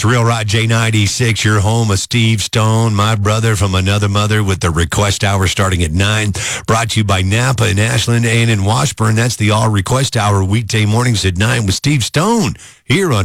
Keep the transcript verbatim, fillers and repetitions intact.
Real Rock J ninety-six, your home of Steve Stone, my brother from another mother, with the Request Hour starting at nine. Brought to you by Napa and Ashland and in Washburn. That's the All Request Hour weekday mornings at nine with Steve Stone here on